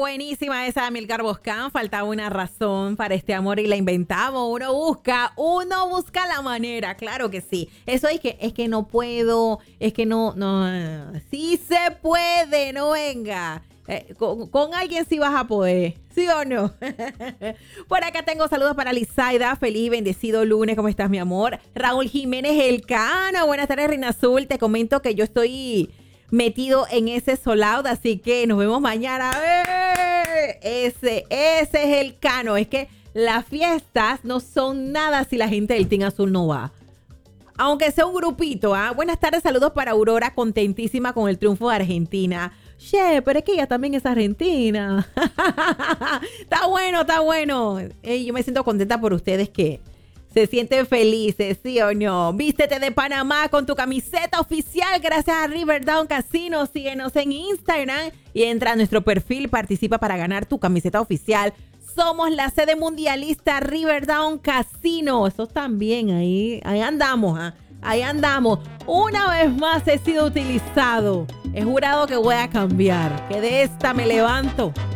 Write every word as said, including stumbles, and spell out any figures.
buenísima esa de Amilcar Boscán. Faltaba una razón para este amor y la inventamos. Uno busca, uno busca la manera, claro que sí. Eso es que, es que no puedo, es que no, no, sí se puede, no venga. Eh, con, con alguien sí vas a poder, ¿sí o no? Por acá tengo saludos para Lizaida. Feliz y bendecido lunes. ¿Cómo estás, mi amor? Raúl Jiménez Elcano. Buenas tardes, Reina Azul. Te comento que yo estoy metido en ese sold, así que nos vemos mañana. ¡Eh! Ese, ese es el Cano. Es que las fiestas no son nada si la gente del Team Azul no va. Aunque sea un grupito, ¿ah? ¿eh? Buenas tardes, saludos para Aurora, contentísima con el triunfo de Argentina. Che, pero es que ella también es argentina. Está bueno, está bueno. Ey, yo me siento contenta por ustedes que se sienten felices, ¿sí o no? Vístete de Panamá con tu camiseta oficial gracias a Riverdown Casino. Síguenos en Instagram y entra a nuestro perfil. Participa para ganar tu camiseta oficial. Somos la sede mundialista Riverdown Casino. Eso también, ahí, ahí andamos, ¿ah? ¿eh? Ahí andamos. Una vez más he sido utilizado. He jurado que voy a cambiar. Que de esta me levanto.